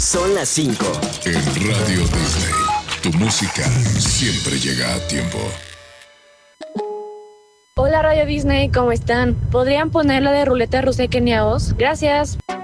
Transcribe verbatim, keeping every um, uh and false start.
Son las cinco. En Radio Disney, tu música siempre llega a tiempo. Hola Radio Disney, ¿cómo están? ¿Podrían poner la de Ruleta Rusa y Kenia Oz? Gracias.